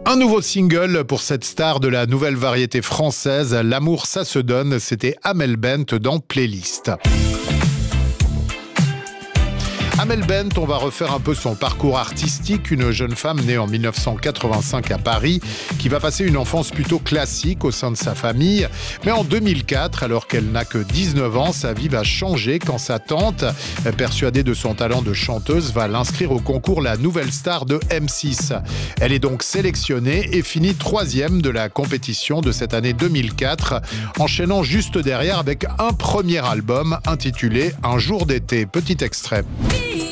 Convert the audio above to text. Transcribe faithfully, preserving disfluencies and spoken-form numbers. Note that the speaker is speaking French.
Un nouveau single pour cette star de la nouvelle variété française, L'amour ça se donne, c'était Amel Bent dans Playlist. Amel Bent, on va refaire un peu son parcours artistique. Une jeune femme née en dix-neuf cent quatre-vingt-cinq à Paris, qui va passer une enfance plutôt classique au sein de sa famille. Mais en deux mille quatre, alors qu'elle n'a que dix-neuf ans, sa vie va changer quand sa tante, persuadée de son talent de chanteuse, va l'inscrire au concours La Nouvelle Star de M six. Elle est donc sélectionnée et finit troisième de la compétition de cette année deux mille quatre, enchaînant juste derrière avec un premier album intitulé Un jour d'été. Petit extrait.